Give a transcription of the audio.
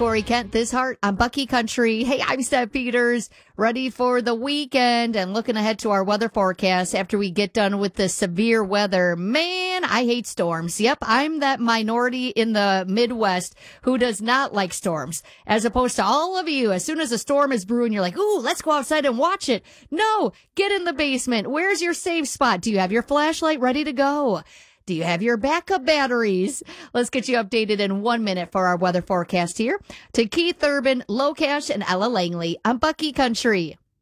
Corey Kent, this heart on Bucky Country. Hey, I'm Steph Peters, ready for the weekend and looking ahead to our weather forecast after we get done with the severe weather. Man, I hate storms. Yep, I'm that minority in the Midwest who does not like storms, as opposed to all of you. As soon as a storm is brewing, you're like, ooh, let's go outside and watch it. No, get in the basement. Where's your safe spot? Do you have your flashlight ready to go? Do you have your backup batteries? Let's get you updated in 1 minute for our weather forecast here. To Keith Urban, Locash, and Ella Langley on Bucky Country.